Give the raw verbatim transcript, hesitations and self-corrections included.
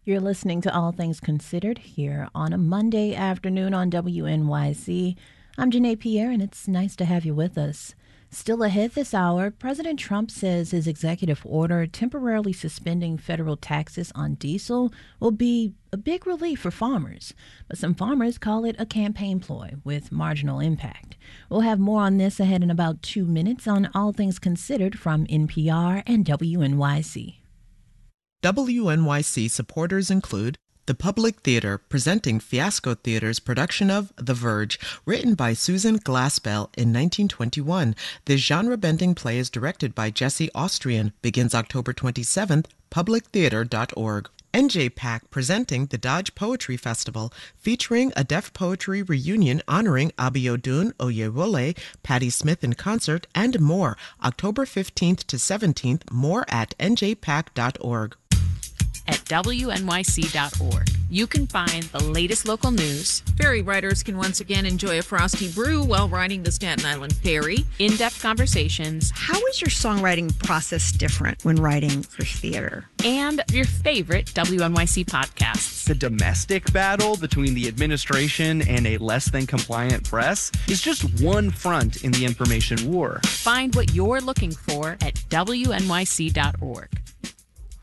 You're listening to All Things Considered here on a Monday afternoon on W N Y C. I'm Janae Pierre, and it's nice to have you with us. Still ahead this hour, President Trump says his executive order temporarily suspending federal taxes on diesel will be a big relief for farmers. But some farmers call it a campaign ploy with marginal impact. We'll have more on this ahead in about two minutes on All Things Considered from N P R and W N Y C. W N Y C supporters include the Public Theater, presenting Fiasco Theater's production of The Verge, written by Susan Glaspell in nineteen twenty-one. This genre-bending play is directed by Jesse Austrian, begins October twenty-seventh, public theater dot org. N J PAC, presenting the Dodge Poetry Festival, featuring a deaf poetry reunion honoring Abiodun Oyewole, Patti Smith in concert, and more, October fifteenth to seventeenth, more at N J pac dot org. At W N Y C dot org, you can find the latest local news. Ferry riders can once again enjoy a frosty brew while riding the Staten Island Ferry. In-depth conversations. How is your songwriting process different when writing for theater? And your favorite W N Y C podcasts. The domestic battle between the administration and a less than compliant press is just one front in the information war. Find what you're looking for at W N Y C dot org.